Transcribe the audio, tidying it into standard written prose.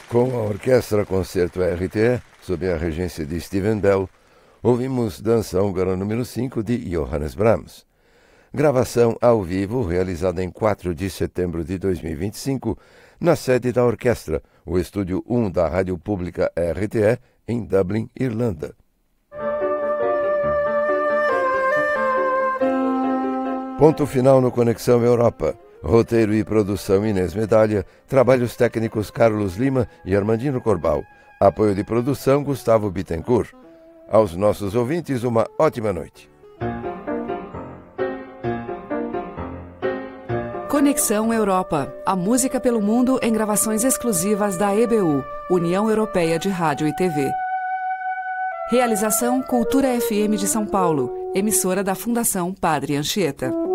Com a Orquestra Concerto RTE, sob a regência de Steven Bell, ouvimos Dança Húngara número 5 de Johannes Brahms. Gravação ao vivo realizada em 4 de setembro de 2025, na sede da orquestra, o Estúdio 1 da Rádio Pública RTE, em Dublin, Irlanda. Ponto final no Conexão Europa. Roteiro e produção Inês Medalha, trabalhos técnicos Carlos Lima e Armandino Corbal. Apoio de produção Gustavo Bittencourt. Aos nossos ouvintes, uma ótima noite. Conexão Europa. A música pelo mundo em gravações exclusivas da EBU, União Europeia de Rádio e TV. Realização Cultura FM de São Paulo, emissora da Fundação Padre Anchieta.